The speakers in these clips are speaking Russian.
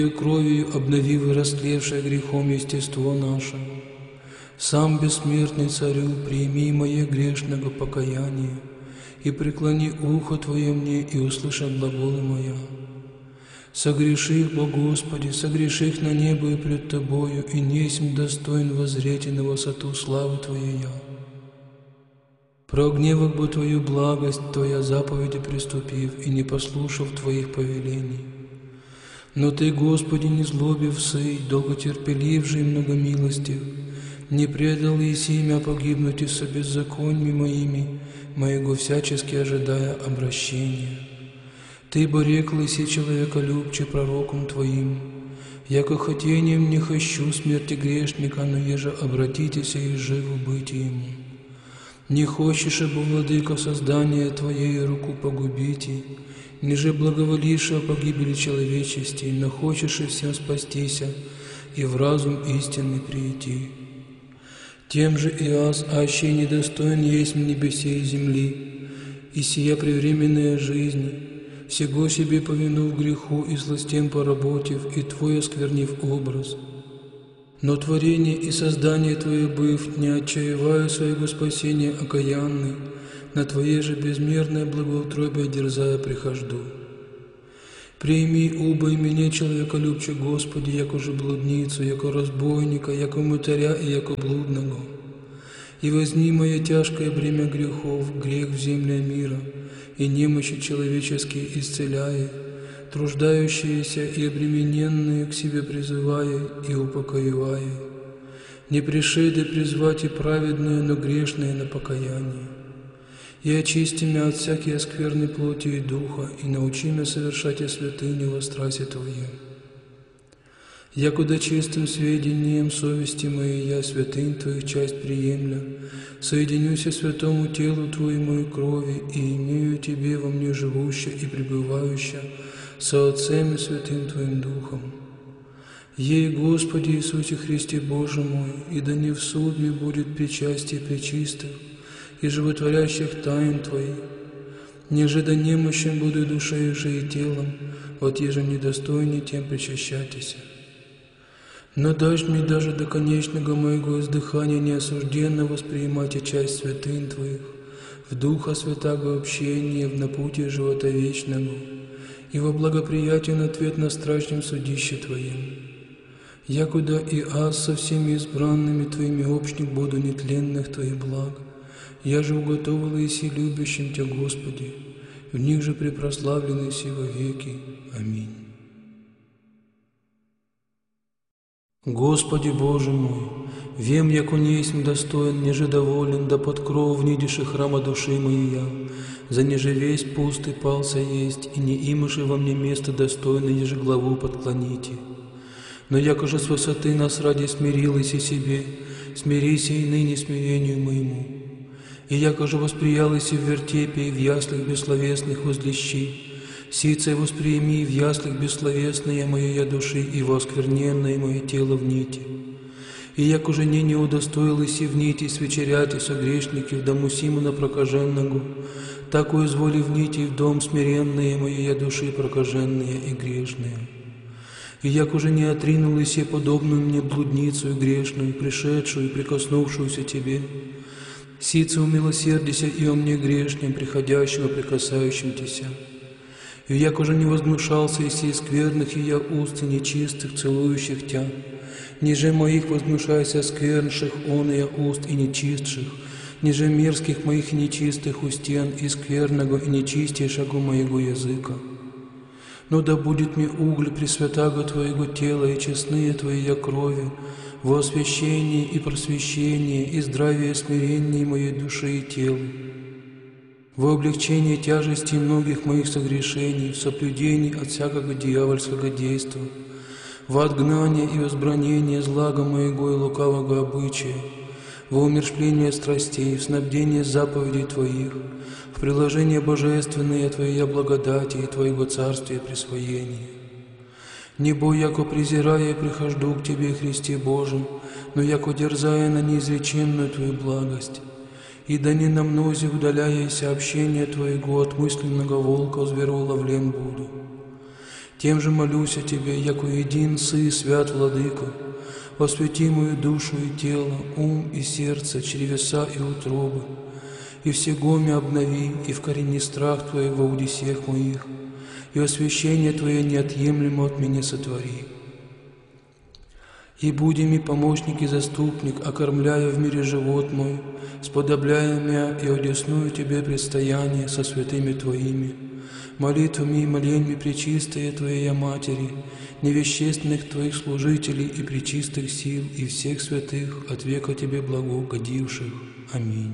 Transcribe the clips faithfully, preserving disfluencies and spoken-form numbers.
кровью обновив и растлевшее грехом естество наше. Сам бессмертный Царю, прими мое грешного покаяние, и преклони ухо Твое мне, и услыши глаголы моя. Согреших, Бо Господи, согреших на небо и пред Тобою, и несмь достоин воззреть на высоту славы Твоей я. Прогневах бы Твою благость, Твоя заповеди приступив, и не послушав Твоих повелений. Но Ты, Господи, не злобив сей, долготерпеливший и многомилостив, не предал еси мя погибнуть и со беззаконьми моими, моего всячески ожидая обращения. Ты бы рекл еси человеколюбче пророком Твоим, яко хотением не хочу смерти грешника, но еже обратитесь и живо быть ему. Не хочешь, бы, владыка, создание Твоей руку погубите, ниже благоволивши о погибели человечести, но хочешь и всем спастися, и в разум истинный прийти. Тем же и аз, аще недостоин есть в небесе и земли, и сия превременная жизнь, всего себе повинув греху и злостям поработив, и Твой осквернив образ. Но творение и создание Твое быв, не отчаивая своего спасения окаянный, на Твое же безмерное благоутробие дерзая прихожду. Прими, убой меня, человеколюбче, Господи, яко же блудницу, яко разбойника, яко мытаря и яко блудного. И возьми мое тяжкое бремя грехов, грех в земле мира, и немощи человеческие исцеляя, труждающиеся и обремененные к себе призывая и упокоивая. Не пришеды призвать и праведные, но грешные на покаяние. И очисти меня от всякой скверной плоти и духа, и научи меня совершать и святыню во страсе Твоем. Якуда чистым сведением совести моей я святынь Твоих часть приемля, соединюся святому телу Твоему и крови, и имею Тебе во мне живущее и пребывающее со Отцем и Святым Твоим Духом. Ей, Господи Иисусе Христе Боже мой, и да не в суд мне будет причастие пречистых и животворящих тайн Твоих, неже да немощен буду душею же и телом, вот еже недостойней тем причащайтеся. Но дашь мне даже до конечного моего издыхания неосужденно воспринимать и часть святынь Твоих, в Духа Святаго общения, в напутие живота вечного, и во благоприятен ответ на страшном судище Твоем. Якуда и аз со всеми избранными Твоими общник буду нетленных Твоих благ, я же уготовил еси любящим Тебя, Господи, в них же препрославлены си во веки. Аминь. Господи Боже мой, вем, яко не есть достоин, неже доволен, да под кров внидиши храма души моей я, за неже весь пустый пался есть, и не имаши во мне место достойное, еже главу подклоните. Но яко же с высоты нас ради смирилась и себе, смирися и ныне смирению моему. И яко же восприялась и в вертепе, и в яслях бессловесных возлещи, сице восприими в яслях бессловесное мое я души, и воскверненное мое тело в нити. И як уже не не удостоилась и в нити свечеряти со грешники в дому Симона прокаженного, так уизволи в нити в дом смиренные мои я души прокаженные и грешные. И як уже не отринулась я подобную мне блудницу и грешную, пришедшую и прикоснувшуюся Тебе, сице умилосердися и о мне грешнем, приходящего, прикасающим Тебя. И як уже не возмущался из сей скверных и я уст и нечистых, целующих Тя, ниже моих возмущайся сквернших он и я уст и нечистших, ниже мерзких моих и нечистых устен и скверного и нечистейшего моего языка. Но да будет мне уголь пресвятаго Твоего тела и честные Твои я крови, во освящении и просвещении и здравие и смирении моей души и тела, во облегчении тяжести многих моих согрешений, в соблюдении от всякого дьявольского действа, во отгнание и возбранение злага моего и лукавого обычая, во умерщвление страстей, в снабдение заповедей Твоих, в приложение божественное Твоей благодати и Твоего царствия присвоения. Не бо, яко презирая, прихожду к Тебе, Христе Божий, но яко дерзая на неизреченную Твою благость. И да не на мнозе удаляясь общение Твоего от мысленного волка звероловлен буду. Тем же молюсь о Тебе, яко един Сы и свят Владыко, освети мою душу и тело, ум и сердце, чревеса и утробы, и всегоми обнови, и вкорени страх Твой во удесех моих, и освящение Твое неотъемлемо от меня сотвори. И буди ми помощник и заступник, окормляя в мире живот мой, сподобляя меня и одесную Тебе предстояние со святыми Твоими, молитвами и моленьми пречистая Твоя Матери, невещественных Твоих служителей и пречистых сил и всех святых от века Тебе благоугодивших. Аминь.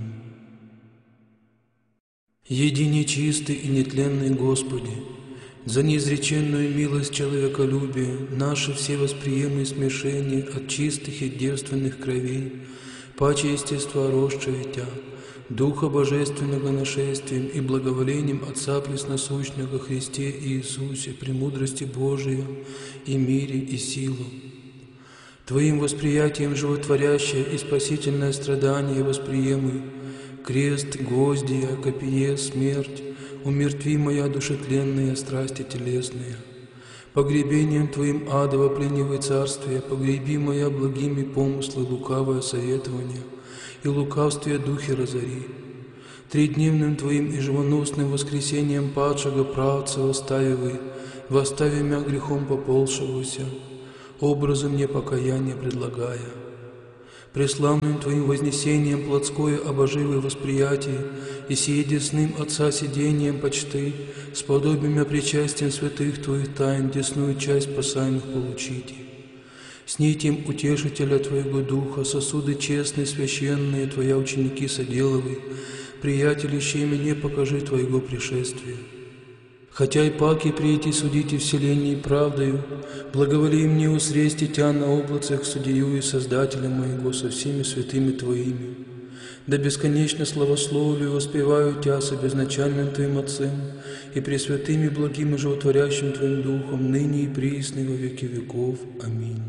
Едине чистый и нетленный Господи, за неизреченную милость человеколюбия, наши все восприемы и смешения от чистых и девственных кровей, паче естества росшее Тя, Духа Божественного нашествием и благоволением Отца Пресносущного Христе Иисусе, премудрости Божия и мире и силу. Твоим восприятием животворящее и спасительное страдание восприемы, крест, гвоздия, копье, смерть, умертви моя душетленная страсти телесные. Погребением Твоим адово пленивое царствие, погреби моя благими помыслы лукавое советование, и лукавствие духи разори. Тридневным Твоим и живоносным воскресением падшего правца восставивай, восстави мя грехом поползшегося, образом мне покаяние предлагая. Преславным Твоим вознесением плотское обоживое восприятие, и сие десным Отца сидением почты, сподобимя причастием святых Твоих тайн десную часть спасаемых получите. Снитим утешителя Твоего Духа, сосуды честные, священные, Твоя ученики соделывай, приятелищей мне покажи Твоего пришествия. Хотя и паки прийти судите вселенной правдою, благоволи мне усрести Тя на облацах судью и Создателя моего со всеми святыми Твоими. Да бесконечно славословию воспеваю Тя с безначальным Твоим Отцем и пресвятым и благим и животворящим Твоим Духом, ныне и присно во веки веков. Аминь.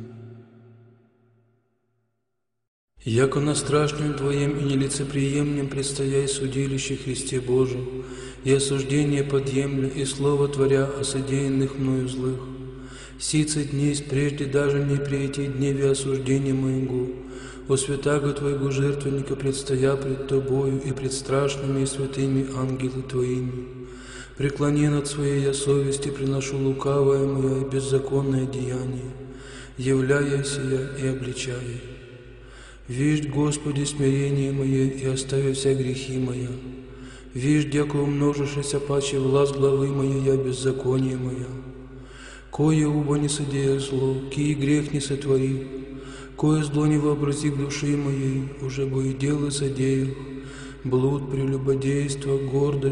Яко на страшным Твоем и нелицеприемлем предстояй судилище Христе Божьем, и осуждение подъемля, и слово творя о содеянных мною злых. Сицы дней прежде даже не прийти дневе осуждения моего, о святаго Твоего жертвенника предстоя пред Тобою и пред страшными и святыми ангелы Твоими. Преклонен от Своей я совести приношу лукавое мое и беззаконное деяние, являя сия и обличая. Виждь, Господи, смирение мое и оставя вся грехи моя. Виждь, яко умножившися паче власть главы моей, я беззаконие моя. Кое уба не содея зло, кий грех не сотвори, кое зло не вообрази к души моей, уже бы и дело содеях, блуд, прелюбодейство, гордость,